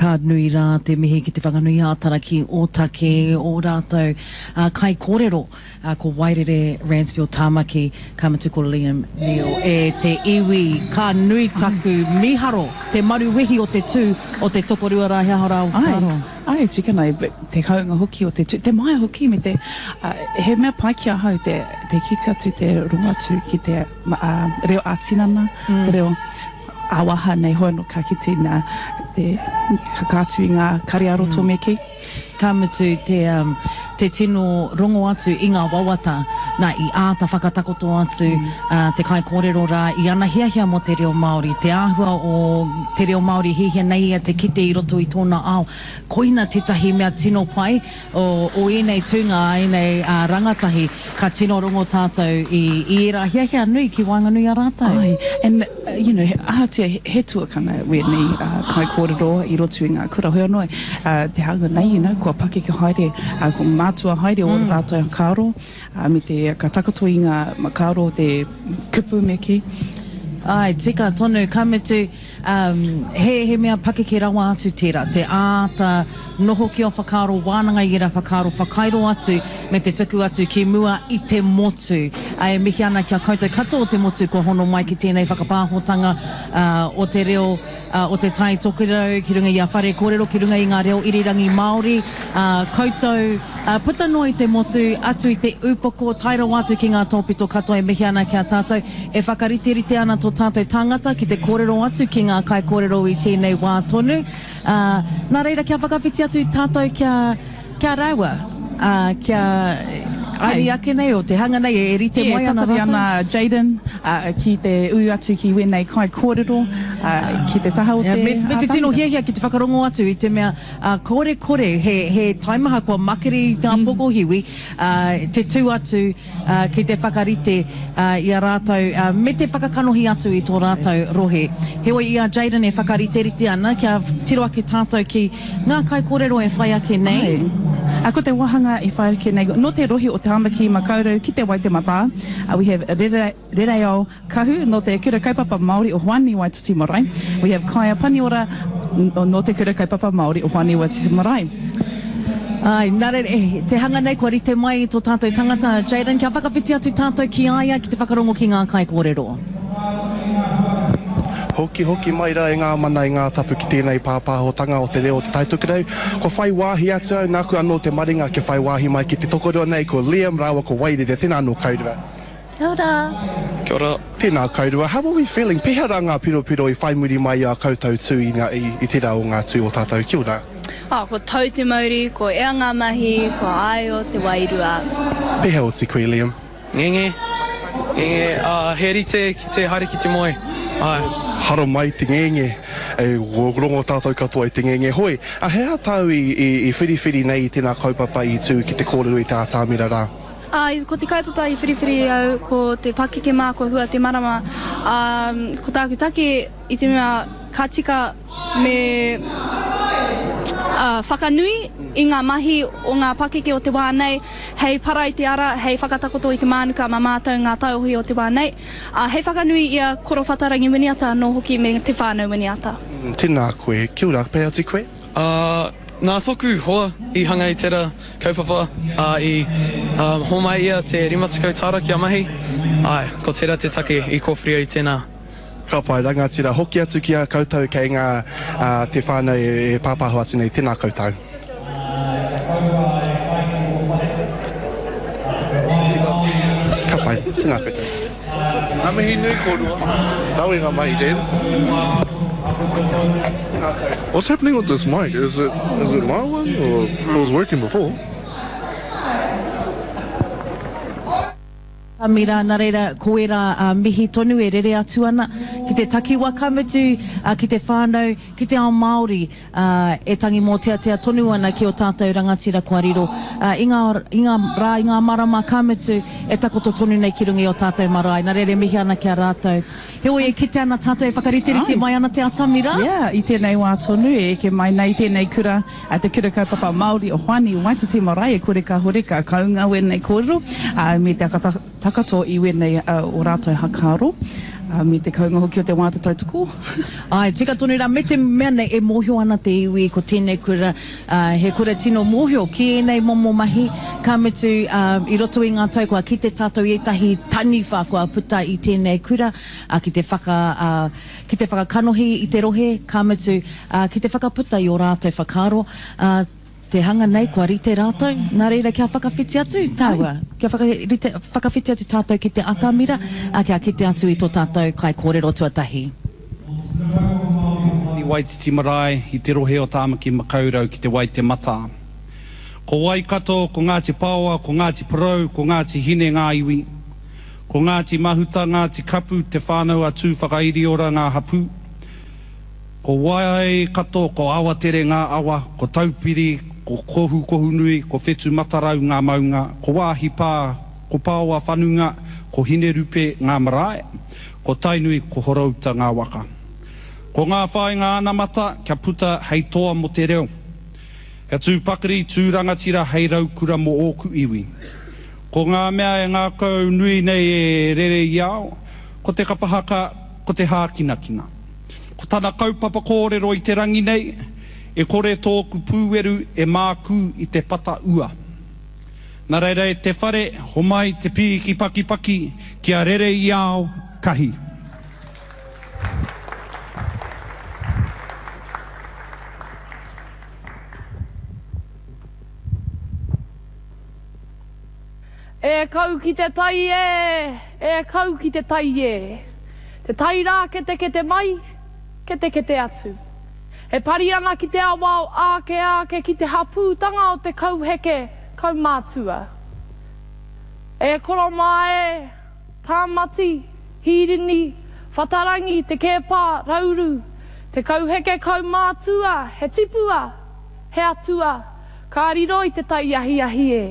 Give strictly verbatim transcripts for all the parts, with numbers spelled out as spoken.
ka nui rā te mihi ki te whanganui ātara ki Otake o rātou uh, kai kōrero uh, ko Wairere Ransfield Tāmaki Kamatuko Liam Neal e te iwi ka nui taku miharo te maruwehi o te tū o te tokorua rā hea hora o whakaro. Ai, tika nei, te kaunga hoki o te tū, te mai hoki me te, uh, he mea pai ki a hau te, te kiti atu te runga atu ki te uh, reo ātinana, mm. te reo awaha nei hoa no ka kiti nā te hakatu i ngā kariaro tō me ki. Ka mutu te, um, te tino rongo atu i ngā wawata nā i āta whakatakoto atu mm. uh, te kai kōrero rā i ana hia hia mo te reo Māori. Te āhua o te reo Māori hihia nei a te kite i roto i tōna ao. Koina tetahi mea tino pai o, o i nei tūnga i nei uh, rangatahi ka tino rongo tātou i, i era hia hia nui ki Wainganui a rātou. Ai, and uh, you know, ahatia he, he tuakanga wea nei uh, kai kōrero i roto i ngā kura hoi anoi. Uh, te hanga nei, you know, kua pake ki haere, uh, ko mātua haere o mm. rātou hakaaro, uh, me te ka takato i ngā makaaro te kupu me ki. Ai, tika tonu, ka mutu, um, he, he mea pake ki rawa atu tērā, te āta noho ki o whakaaro, wānanga i ra whakaaro, whakairo atu, me te tuku atu ki mua i te motu. Ai, mihi ana kia koutou kato o te motu ko hono mai ki tēnei whakapāhotanga uh, o te reo, uh, o te tai tokerau, ki runga i a whare kōrero, ki runga i ngā reo irirangi Māori, uh, koutou uh, puta noi te motu atu i te upoko, tairo atu ki ngā tōpito katoa e mihi ana kia tātou, e whakariterite ana tō tātou tangata ki te kōrero atu ki ngā kai kōrero i tēnei wā tonu. Uh, nā reira kia whakawhiti atu tātou kia, kia rawa, uh, kia airi ake nei o te hanga nei e rite yeah, mai ana rātou. Ana Jaden uh, ki te ui atu ki wenei kai kōrero, uh, ki te taha o yeah, te... Me, me te tino hia hia ki te whakarongo atu i te mea uh, kore kore he, he taimaha kua makiri i ngā mm. pokohiwi uh, te tū atu uh, ki te whakarite uh, i a rātou uh, me te whakakanohi atu i tō rātou rohe. Hewa i a Jaden e whakarite rite ana kia tiro ake tātou ki ngā kai kōrero e whai ake nei. Ai. A ko te wahanga e whai ake nei, no te rohi o te Tāmaki Makaurau ki te Waite Mata. Uh, we have Rere, Rereo Kahu no te Kura Kaupapa Māori o Hoani Waititi Marae. We have Kaia Paniora no te Kura Kaupapa Māori o Hoani Waititi Marae. Ai, nare, eh, te hanga nei kua rite mai i tō tātou tangata. Jaden, kia whakawhiti atu tātou ki aia ki te whakarongo ki ngā kai kōrero. Hoki hoki mai rā e ngā mana i ngā tapu ki tēnei pāpāhotanga o te reo o te taitukerau. Ko whai wāhi atu au, nāku anō te maringa ke whai wāhi mai ki te tokorua nei ko Liam Rawa ko Wairere. Tēnā anō kaurua. Kia ora. Kia ora. Tēnā kaurua. How are we feeling? Pēhā rā ngā piro piro i whai muri mai a koutou tū i, ngā, i, i tērā o ngā tū o tātou. Kia ora. Ah, ko tau te mauri, ko ea ngā mahi, ko ai o te wairua. Pēhā o te koe, Liam? Ngenge. Ngenge. Uh, he rite ki te haere ki te moe. Ai. Haro mai te ngenge, e rongo tātou katoa i te ngenge hoi. A hea tau i, i, i whiriwhiri nei i tēnā kaupapa i tū ki te kōrero i tā tāmira rā? Ai, ko te kaupapa i whiriwhiri au, ko te pakeke mā, ko hua te marama. Um, ko tāku take i te mea katika me uh, whakanui i ngā mahi o ngā pakeke o te wānei, hei para i te ara, hei whakatakoto i te mānuka ma mātou ngā tauhi o te wānei. Uh, hei whakanui i a koro whatarangi winiata no hoki me te whānau winiata. Mm, tēnā koe, kia ora, pēr atu koe? Uh, nā toku hoa i hanga i tērā kaupapa, uh, i um, ho mai ia te rimatikau tāra ki a mahi. Ai, ko tērā te take i kōwhiria i tēnā. Ka pai, rangatira, hoki atu ki a koutou kei ngā uh, te whānau e, e pāpāho atu nei, tēnā koutou. Ka pai, tēnā koutou. Ngā mihi nui kōrua, nau i ngā mahi jen. What's happening with this mic? Is it, is it my one or it was working before? Mira, nā reira, ko era uh, mihi tonu e rere atu ana, ki te takiwa kamutu, uh, ki te whānau, ki te ao Māori, uh, e tangi mō tea tea tonu ana ki o tātou rangatira kua riro. Uh, I ngā, i ngā rā, i ngā marama kamutu, e takoto tonu nei ki rungi o tātou marae. Nā reire mihi ana kia rātou. Heo e kite ana tātou e whakariterite mai ana te atamira? Yeah, i tēnei wā tonu e ke mai nei tēnei kura, a te kura kaupapa Māori o Hoani, Waititi Marae, e kore ka hore ka kaunga wenei kōrero, uh, me te akata takato iwe nei uh, o rātou hakaro. Uh, me te kaunga hoki o te wāta tautuku. Ai, tika tonu rā, me te mea nei e mōhio ana te iwi ko tēnei kura, uh, he kura tino mōhio ki e nei momo mahi, ka metu uh, i roto i ngā tau kua ki te tātou i etahi tani whākua puta i tēnei kura, uh, ki te whaka, uh, ki te whakakanohi i te rohe, ka metu uh, ki te whakaputa i o rātou whakaro, uh, te hanga nei kua rite rātou, nā reira kia whakawhiti atu, tāua. Kia whakarite, whakawhiti atu tātou ki te atamira, a kia kite atu i tō tātou kai kōrero tuatahi. I Waititi marae, i te rohe o tāmaki makaurau ki te Waite mata. Ko Waikato, ko Ngāti Paoa, ko Ngāti Parau, ko Ngāti Hine ngā iwi. Ko Ngāti Mahuta, Ngāti Kapu, te whānau atu whakairi ora ngā hapu. Ko Waikato, ko Awatere ngā awa, ko Taupiri, ko kohu kohu nui, ko whetu matarau ngā maunga, ko wāhi pā, ko pāua whanunga, ko hine rupe ngā marae, ko tainui, ko horauta ngā waka. Ko ngā whae ngā anamata, kia puta hei toa mo te reo. He tūpakari tūrangatira hei raukura mo ōku iwi. Ko ngā mea e ngā kau nui nei e rere iao, ko te kapahaka, ko te hākinakina. Ko tana kaupapa kōrero i te rangi nei, e kore tōku pūweru e māku i te pata ua. Nā reira e te whare, ho mai te pīki paki paki, kia rere i ao kahi. E kau ki te tai e, e kau ki te tai e. Te tai rā kete kete mai, kete kete atu. E pari ana ki te awao ake ake ki te hapūtanga o te kauheke, kaumātua. E koro mai, tāmati, hirini, whatarangi, te kēpā, rauru, te kauheke kaumātua, he tipua, he atua, ka riro i te tai ahi ahi e.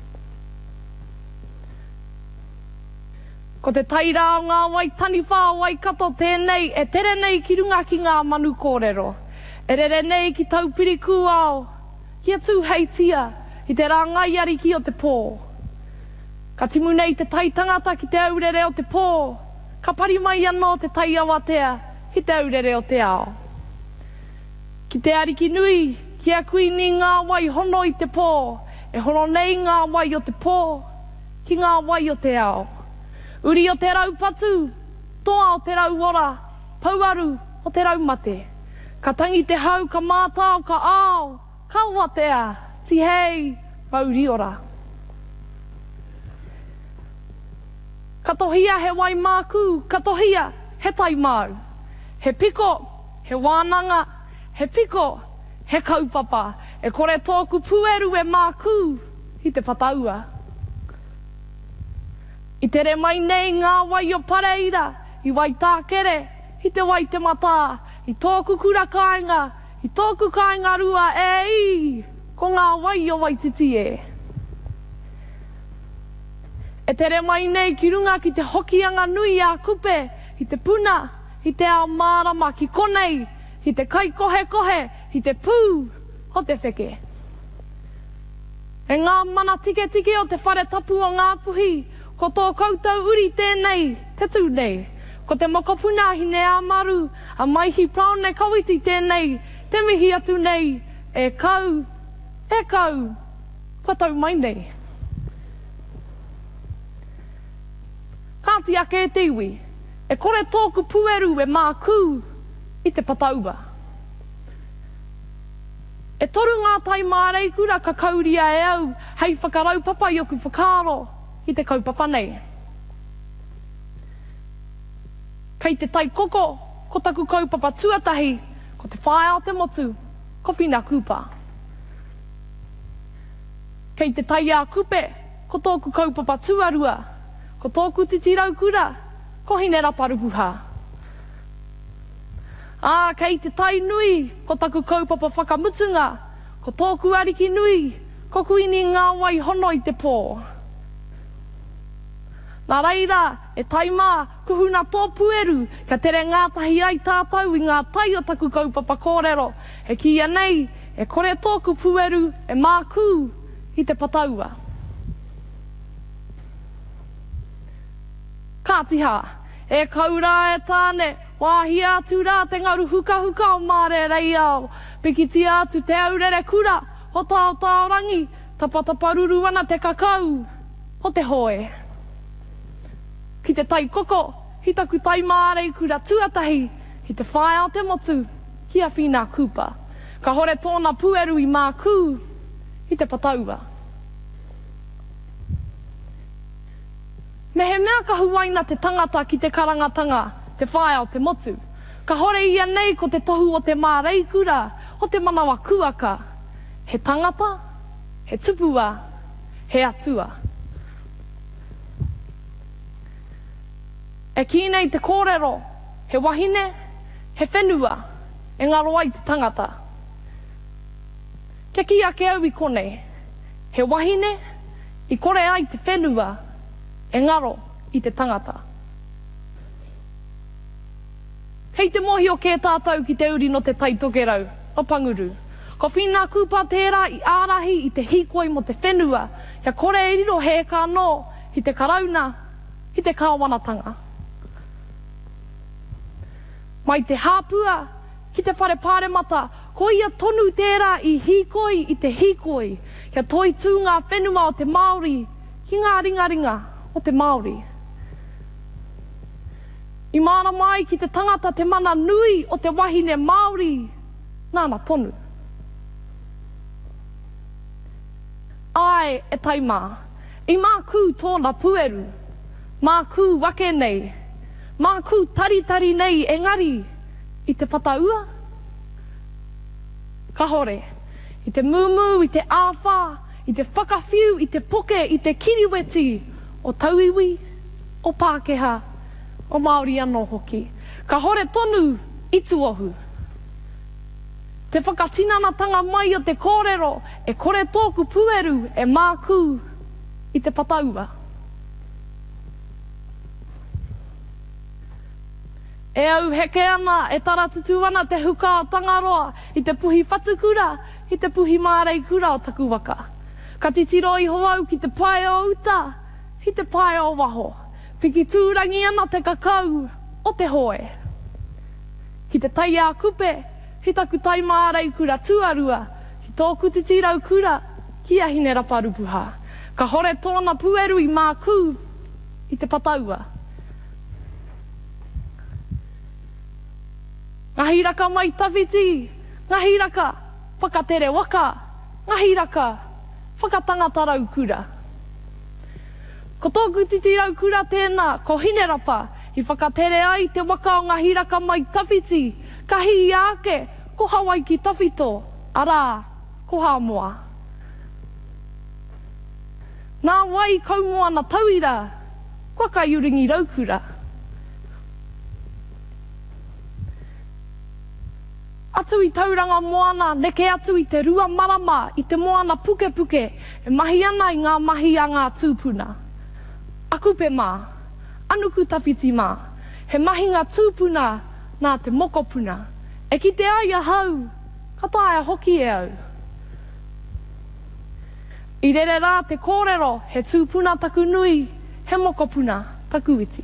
Ko te tai rā o ngā Waitani whā Waikato tēnei, e tere nei ki runga ki ngā manu kōrero. E rere nei ki taupiri kūao, kia tū heitia, i te rāngai ariki o te pō. Ka timu nei te tai tangata ki te aurere o te pō, ka pari mai anō te tai awatea ki te aurere o te ao. Ki te ariki nui, kia kuini ngā wai hono i te pō, e hono nei ngā wai o te pō, ki ngā wai o te ao. Uri o te raupatu, toa o te rauora, pauaru o te raumate. Ka tangi te hau, ka mātau, ka ao, ka watea, ti hei, mauri ora. Ka tohia he wai māku, ka tohia he tai mau. He piko, he wānanga, he piko, he kaupapa. E kore tōku pueru e māku i te whataua. I tere mai nei ngā wai o Pareira, i wai tākere, i te wai te mata, i tōku kura kāinga, i tōku kāinga rua e i, ko ngā wai o Waititi e. E tere mai nei ki runga ki te hokianga nui a kupe, i te puna, i te ao mārama ki konei, i te kai kohe kohe, i te pū o te wheke. E ngā mana tike tike o te whare tapu o ngā puhi, ko tō koutou uri tēnei, te tū nei. Ko te mokopuna hine a maru, a maihi praone kawiti tēnei, te mihi atu nei, e kau, e kau, kua tau mai nei. Kāti ake e te iwi, e kore tōku pueru e māku i te pataua. E toru ngā tai mārei kura ka kauria e au, hei whakarau papa i oku whakaro i te kaupapa nei. Kei te tai koko, ko taku kaupapa tuatahi, ko te whae o te motu, ko whina kupa. Kei te tai a kupe, ko tōku kaupapa tuarua, ko tōku titirau kura, ko hine raparupuha. Ā, kei te tai nui, ko taku kaupapa whakamutunga, ko tōku ariki nui, ko kuini ngā wai hono i te pō. Nā reira, e taimā, kuhuna tō pueru, ka tere ngātahi ai tātou i ngā tai o taku kaupapa kōrero. E kia nei, e kore tōku pueru, e māku i te pataua. Kātiha, e kaura e tāne, wāhi atu rā te ngaru huka huka o māre rei au. Pikiti atu te aurere kura, ho tā o tā orangi, tapatapa ruru ana te kakau, ho te hoe. Ki te tai koko, hi taku tai mārei kura tuatahi, hi te whae o te motu, ki a whina kupa. Ka hore tōna pueru i mā kū, hi te pataua. Me he mea ka huaina te tangata ki te karangatanga, te whae o te motu. Ka hore ia nei ko te tohu o te mārei kura, o te manawa kuaka. He tangata, he tupua, he atua. E ki nei te kōrero, he wahine, he whenua, e ngaro ai te tangata. Ke ki ake au i konei, he wahine, i kore ai te whenua, e ngaro i te tangata. Hei te mohi o kē tātou ki te uri no te taitokerau, o Panguru. Ko whina kūpā tērā i ārahi i te hikoi mo te whenua, ia kore e riro he ka no, i te karauna, i te kāwanatanga. Mai te hāpua, ki te whare pāremata, ko ia tonu tērā i hikoi i te hikoi, kia toi tū ngā whenua o te Māori, ki ngā ringa ringa o te Māori. I māna mai ki te tangata te mana nui o te wahine Māori, nāna tonu. Ai e taimā, i mā kū tōna pueru, mā kū wake nei, mā kū taritari nei engari i te pataua. Ka hore, i te mumu, i te āwha, i te whakawhiu, i te poke, i te kiriweti o tauiwi, o Pākehā, o Māori anō hoki. Ka hore tonu i tuohu. Te whakatinanatanga mai o te kōrero, e kore tōku pueru e māku i te pataua. E au heke ana, e taratutu ana te huka o Tangaroa, i te puhi whatukura, i te puhi mārei kura o taku waka. Ka titiro i hoau ki te pae o uta, i te pae o waho. Whiki tūrangi ana te kakau o te hoe. Ki te tai a kupe, hi taku tai mārei kura tuarua, ki tōku titirau kura, ki a hine raparupuha. Ka hore tōna pueru i māku, i te pataua. Ngahi raka mai tawhiti, ngahi raka whakatere waka, ngahi raka whakatangatarau kura. Ko tōku titirau kura tēnā, ko hine rapa, i whakatere ai te waka o ngahi raka mai tawhiti, kahi i ake, ko hawai ki tawhito, arā, ko hāmoa. Nā wai kaumoa na tauira, kua kai uringi raukura. Atu i tauranga moana, neke atu i te rua marama, i te moana puke puke, e mahi ana i ngā mahi a ngā tūpuna. Aku pe mā, anuku tawhiti mā, he mahi ngā tūpuna nā te mokopuna. E ki te aia hau, kata aia hoki e au. I rere rā te kōrero, he tūpuna taku nui, he mokopuna taku iti.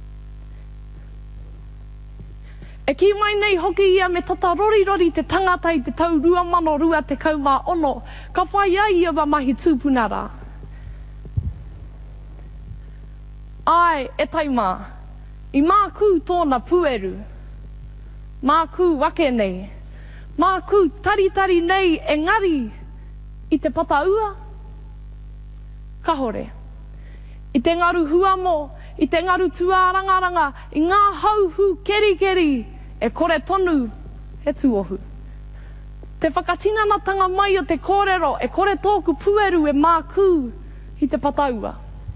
E ki mai nei hoki ia me tata rori rori te tangata i te tau rua mano rua te kaumā ono, ka whai ai ia wa mahi tūpunara. Ai, e taimā, i māku tōna pueru, māku wake nei, māku taritari nei e ngari i te pataua. Ka hore, i te ngaru huamo, i te ngaru tuārangaranga, i ngā hauhu keri keri, e kore tonu, he tuohu. Te whakatinanatanga mai o te kōrero, e kore tōku pueru e māku i te pataua.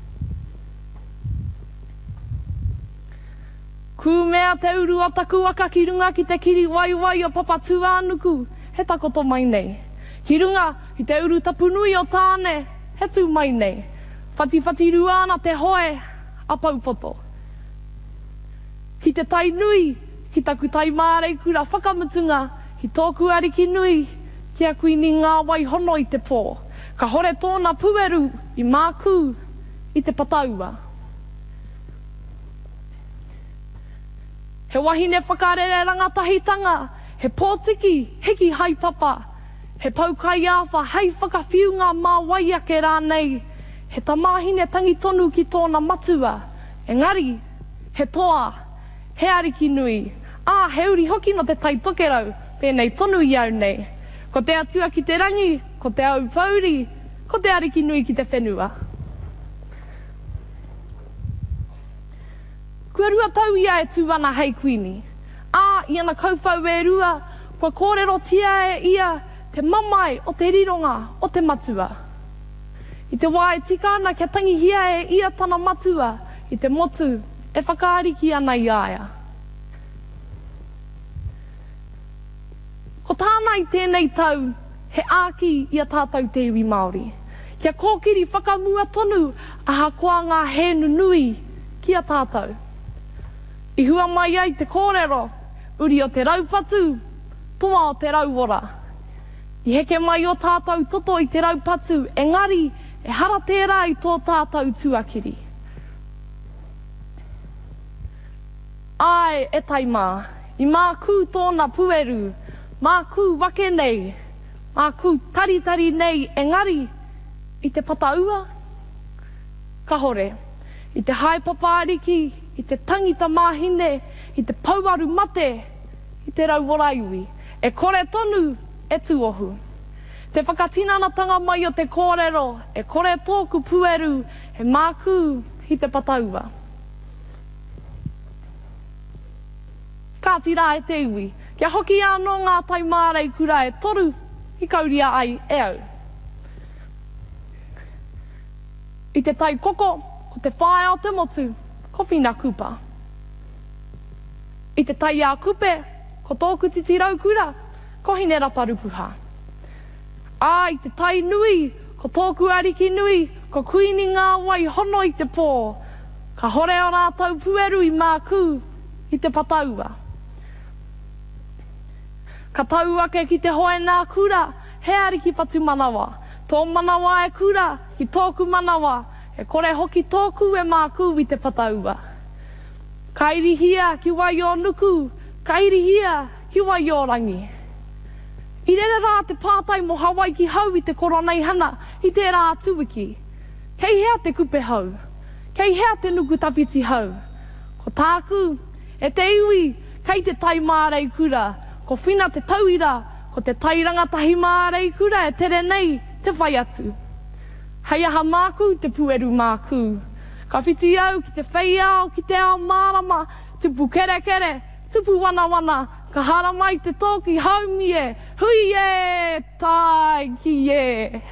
Ku mea te uru o taku waka ki runga ki te kiri wai wai o Papa Tuanuku, he takoto mai nei. Ki runga, i te uru tapunui o tāne, he tū mai nei. Whati whati ruana te hoe, a paupoto. Ki te tai nui, ki taku tai mārei kura whakamutunga, ki tōku ariki nui, ki a kuini ngā wai hono i te pō. Ka hore tōna pueru i māku i te pataua. He wahine whakarere rangatahitanga, he pōtiki, heki haipapa, he paukai awha, hei whakawhiunga mā waiake rānei, he tamahine tangi tonu ki tōna matua, engari, he toa, he ariki nui, ā, he uri hoki no te tai tokerau, pēnei tonu i au nei. Ko te atua ki te rangi, ko te au whauri, ko te ariki nui ki te whenua. Kua rua tau ia e tūwana hei kuini. Ā, ia na kauwhau e rua, kua kōrero tia e ia te mamai o te rironga o te matua. I te wā e tika ana kia tangi hia e ia tana matua, i te motu e whakaariki ana i aia. Ko tāna i tēnei tau, he āki i a tātou te iwi Māori. Kia kōkiri whakamua tonu a hakoa ngā hēnu nui ki a tātou. I hua mai ai te kōrero, uri o te raupatu, toa o te rauora. I heke mai o tātou toto i te raupatu, engari e hara tērā i tō tātou tuakiri. Ai e taimā, i māku tōna pueru, māku wake nei, māku taritari nei, engari i te pataua. Ka hore, i te haipapa ariki, i te tangita māhine, i te pauaru mate, i te rauworaiui. E kore tonu, e tuohu. Te whakatinanatanga mai o te kōrero, e kore tōku pueru, he māku i te pataua. Ka tira e te iwi, kia hoki anō ngā tai mārei kura e toru, i kauria ai e au. I te tai koko, ko te whae o te motu, ko whina kupa. I te tai a kupe, ko tōku titi raukura, ko hine raparupuha. Ā, i te tai nui, ko tōku ariki nui, ko kuini ngā wai hono i te pō. Ka hore o rātau pueru i māku, i te pataua. Ka tau ake ki te hoe nā kura, he ariki patu manawa. Tō manawa e kura, ki tōku manawa, e kore hoki tōku e māku i te pataua. Kairihia ki wai o nuku, kairihia ki wai o rangi. I rere rā te pātai mo Hawaii ki hau i te koronei hana, i te rā tuiki. Kei hea te kupe hau, kei hea te nuku tawhiti hau. Ko tāku, e te iwi, kei te tai mārei kura, ko whina te tauira, ko te tairanga tahi mārei kura e tere nei te whai atu. Hei aha māku te pueru māku. Ka whiti au ki te whai au, ki te ao mārama, tupu kere kere, tupu wana wana, ka hara mai te tōki haumi e, hui e, tai ki e.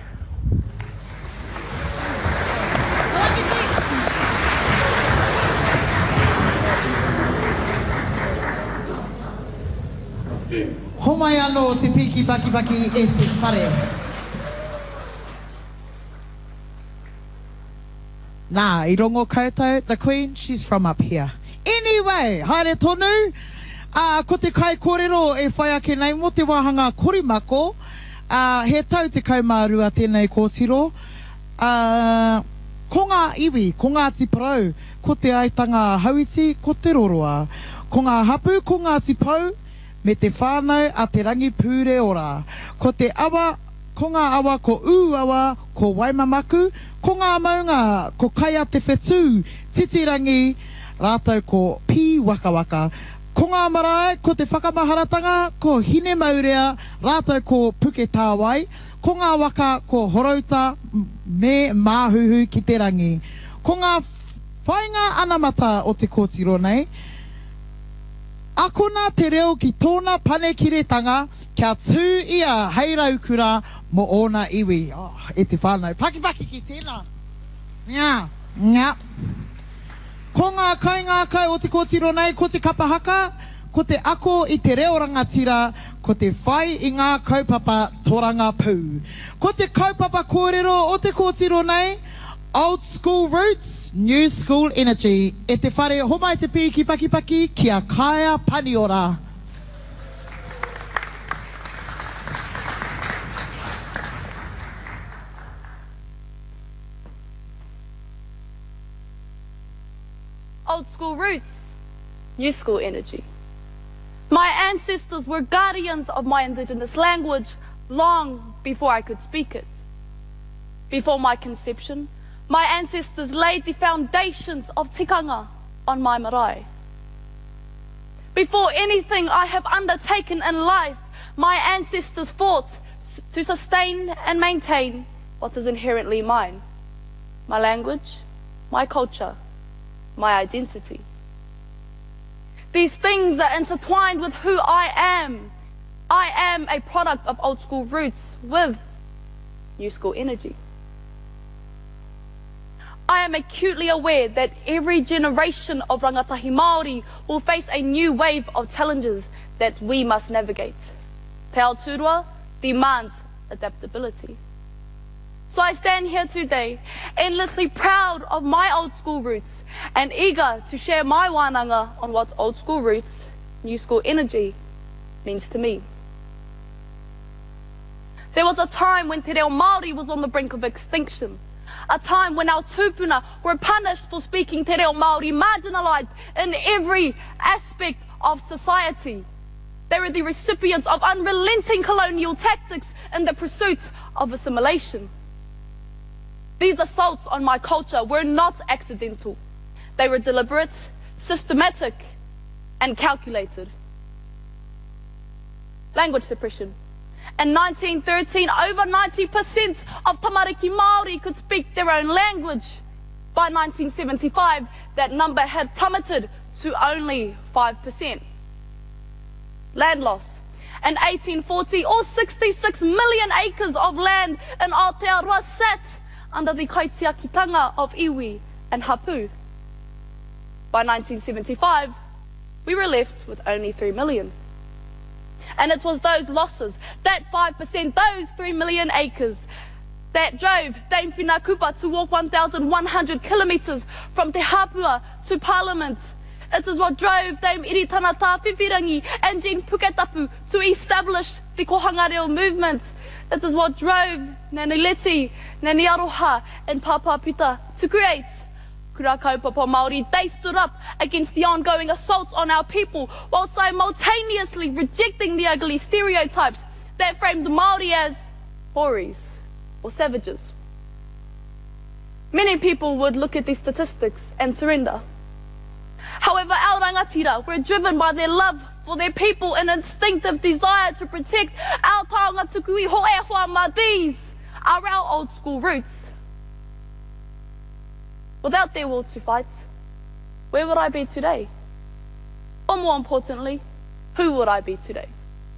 Homai anō te piki paki paki e te whare. Nā, i rongo koutou, the Queen, she's from up here. Anyway, haere tonu, uh, ko te kai kōrero e whai ake nei mo te wāhanga korimako, uh, he tau te kaumārua tēnei kōtiro, uh, ko ngā iwi, ko ngā tiparau, ko te aitanga hauiti, ko te roroa, ko ngā hapu, ko ngā tipau, me te whānau a te rangi pūre ora. Ko te awa, ko ngā awa, ko ū awa, ko waimamaku, ko ngā maunga, ko kaia te whetū, titirangi, rātou ko pī waka waka. Ko ngā marae, ko te whakamaharatanga, ko hine maurea, rātou ko puke tāwai, ko ngā waka, ko horauta, me māhuhu ki te rangi. Ko ngā whainga anamata o te kōtiro nei, akona te reo ki tōna panekiretanga kia tū ia heiraukura mo ōna iwi. Oh, e te whānau. Paki paki ki tēnā. Ngā, ngā. Ko ngā kai ngā kai o te kōtiro nei, ko te kapahaka, ko te ako i te reo rangatira, ko te whai i ngā kaupapa toranga pū. Ko te kaupapa kōrero o te kōtiro nei, old school roots, new school energy. E te whare homai te piki paki paki kia kaia paniora. Old school roots, New School Energy. My ancestors were guardians of my Indigenous language long before I could speak it. Before my conception, my ancestors laid the foundations of tikanga on my marae. Before anything I have undertaken in life, my ancestors fought to sustain and maintain what is inherently mine: my language, my culture, my identity. These things are intertwined with who I am. I am a product of old school roots with new school energy. I am acutely aware that every generation of rangatahi Māori will face a new wave of challenges that we must navigate. Te Aotearoa demands adaptability. So I stand here today, endlessly proud of my old school roots and eager to share my wānanga on what old school roots, new school energy means to me. There was a time when te reo Māori was on the brink of extinction. A time when our tūpuna were punished for speaking te reo Māori, marginalised in every aspect of society. They were the recipients of unrelenting colonial tactics in the pursuit of assimilation. These assaults on my culture were not accidental. They were deliberate, systematic, and calculated. Language suppression. In nineteen thirteen, over ninety percent of tamariki Māori could speak their own language. By nineteen seventy-five, that number had plummeted to only five percent. Land loss. In eighteen forty, all sixty-six million acres of land in Aotearoa sat under the kaitiakitanga of iwi and hapu. By nineteen seventy-five, we were left with only three million. And it was those losses, that five percent, those three million acres, that drove Dame Whenakupa to walk one thousand one hundred kilometres from Te Hapua to Parliament. It is what drove Dame Iritana Tā Whiwhirangi and Jean Puketapu to establish the Kohanga Reo movement. It is what drove Ngāi Leti, Ngāi Aroha and Papa Pita to create Kura Kaupapa Māori. They stood up against the ongoing assaults on our people while simultaneously rejecting the ugly stereotypes that framed Māori as horis or savages. Many people would look at these statistics and surrender. However, our rangatira were driven by their love for their people and instinctive desire to protect our taonga tukui hoehua ma. These are our old school roots. Without their will to fight, where would I be today? Or more importantly, who would I be today?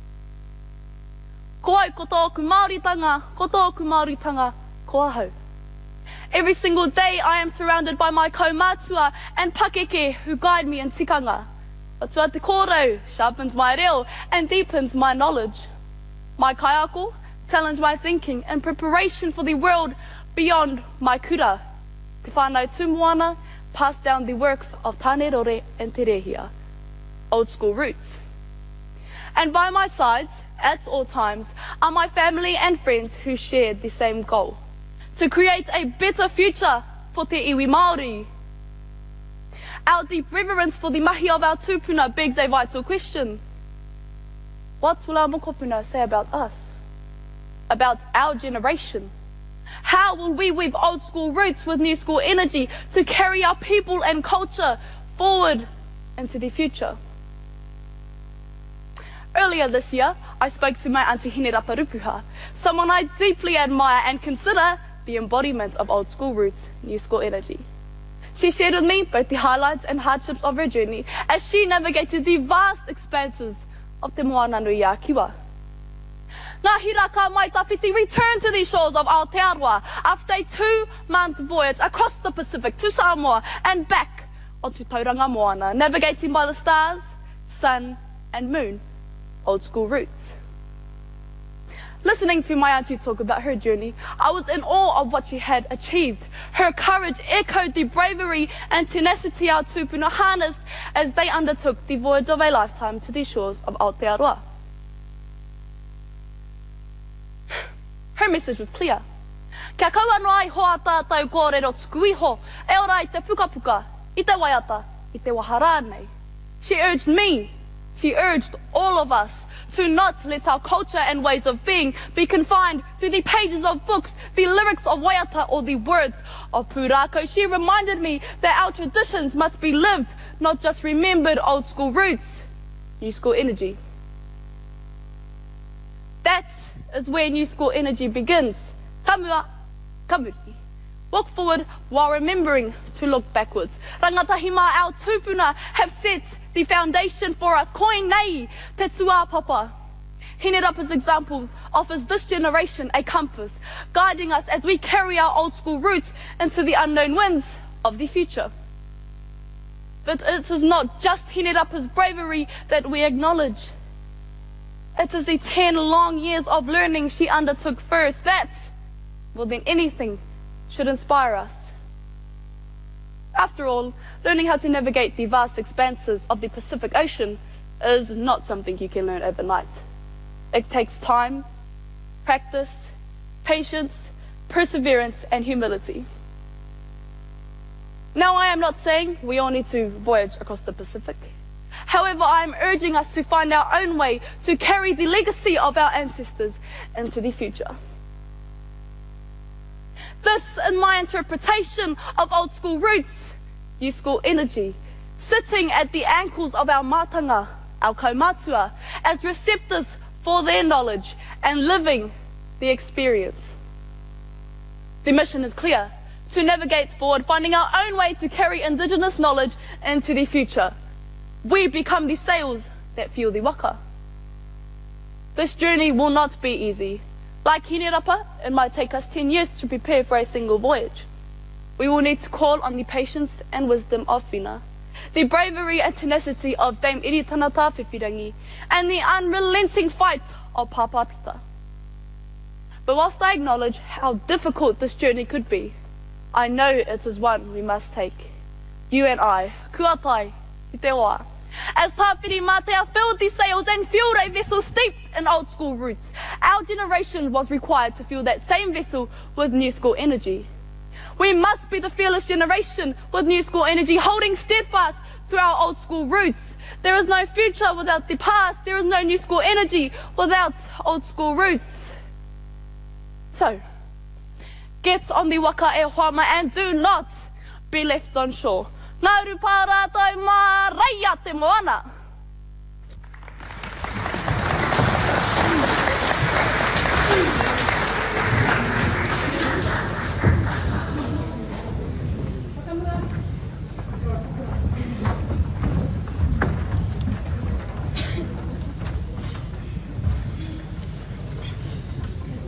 Ko au ko tōku Māoritanga, ko tōku Māoritanga, ko ahau. Every single day I am surrounded by my kaumātua and pakeke who guide me in tikanga. Atua te kōrau sharpens my reo and deepens my knowledge. My kaiako challenge my thinking in preparation for the world beyond my kura. Te whānau tūmoana pass down the works of Tāne Rore and Te Rehia, old school roots. And by my sides, at all times, are my family and friends who shared the same goal: to create a better future for te iwi Māori. Our deep reverence for the mahi of our tūpuna begs a vital question. What will our mokopuna say about us? About our generation? How will we weave old school roots with new school energy to carry our people and culture forward into the future? Earlier this year, I spoke to my auntie Hine Raparupuha, someone I deeply admire and consider the embodiment of old school roots, new school energy. She shared with me both the highlights and hardships of her journey as she navigated the vast expanses of Te Moananui a Kiwa. Ngā hiraka mai tawhiti returned to the shores of Aotearoa after a two-month voyage across the Pacific to Samoa and back onto Tauranga Moana, navigating by the stars, sun and moon, old school roots. Listening to my auntie talk about her journey, I was in awe of what she had achieved. Her courage echoed the bravery and tenacity our tūpuna harnessed as they undertook the voyage of a lifetime to the shores of Aotearoa. Her message was clear. Kia kaua no ai hoa tātou kōrero tuku iho, e ora i te puka puka, i te waiata, i te wahara nei. She urged me, she urged all of us to not let our culture and ways of being be confined to the pages of books, the lyrics of Waiata, or the words of Pūrākau. She reminded me that our traditions must be lived, not just remembered. Old school roots, new school energy. That is where new school energy begins. Kamua, kamuri. Walk forward while remembering to look backwards. Rangatahi mā, our tūpuna have set the foundation for us. Koe nei te tua papa. Hinedapa's examples offers this generation a compass, guiding us as we carry our old school roots into the unknown winds of the future. But it is not just Hinedapa's bravery that we acknowledge. It is the ten long years of learning she undertook first that, more than anything, should inspire us. After all, learning how to navigate the vast expanses of the Pacific Ocean is not something you can learn overnight. It takes time, practice, patience, perseverance, and humility. Now, I am not saying we all need to voyage across the Pacific. However, I am urging us to find our own way to carry the legacy of our ancestors into the future. This is my interpretation of old school roots, new school energy, sitting at the ankles of our mātanga, our kaumātua, as receptors for their knowledge and living the experience. The mission is clear: to navigate forward, finding our own way to carry Indigenous knowledge into the future. We become the sails that fuel the waka. This journey will not be easy. Like Hinerapa, it might take us ten years to prepare for a single voyage. We will need to call on the patience and wisdom of Whina, the bravery and tenacity of Dame Iritanata Whiwhirangi, and the unrelenting fight of Papa Pita. But whilst I acknowledge how difficult this journey could be, I know it is one we must take. You and I, kuatai, i te wā. As Tāwhiri Mātea filled the sails and fueled a vessel steeped in old school roots, our generation was required to fuel that same vessel with new school energy. We must be the fearless generation with new school energy, holding steadfast to our old school roots. There is no future without the past. There is no new school energy without old school roots. So, get on the waka e Hoama and do not be left on shore. Ngā rupara tai mā reia te moana.